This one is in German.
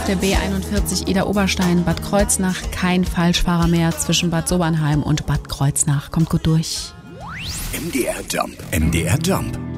der B41 Ida-Oberstein, Bad Kreuznach. Kein Falschfahrer mehr zwischen Bad Sobernheim und Bad Kreuznach. Kommt gut durch. MDR Jump. MDR Jump.